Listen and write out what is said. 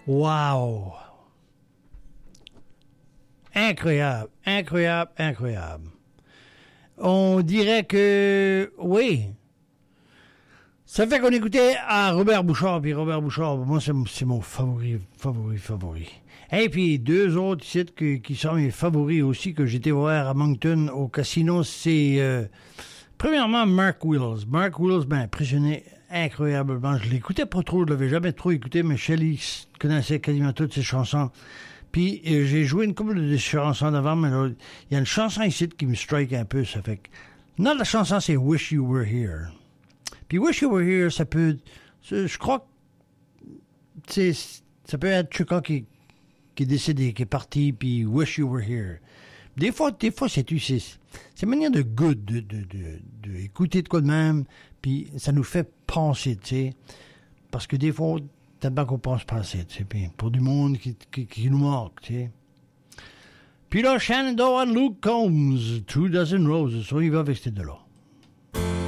Wow! Incroyable, incroyable, incroyable. On dirait que, oui. Ça fait qu'on écoutait à Robert Bouchard, puis Robert Bouchard, moi, c'est mon favori. Et puis, deux autres sites qui sont mes favoris aussi, que j'étais voir à Moncton, au casino, c'est, premièrement, Mark Wills. Mark Wills m'a impressionné incroyablement. Je l'écoutais pas trop, je l'avais jamais trop écouté, mais Shelley connaissait quasiment toutes ses chansons. Puis j'ai joué une couple de chansons d'avant, mais il y a une chanson ici qui me strike un peu, ça fait que... Non, la chanson, c'est Wish You Were Here. Puis Wish You Were Here, ça peut... Je crois que ça peut être Chuka qui est décédé, qui est parti, puis Wish You Were Here. Des fois, c'est une manière de good, de écouter de quoi de même, puis ça nous fait penser, tu sais. Parce que des fois, tellement qu'on pense penser, tu sais, puis pour du monde qui nous manque, tu sais. Puis là, Shenandoah and Luke Combs, 2 Dozen Roses, on y va avec ces deux-là.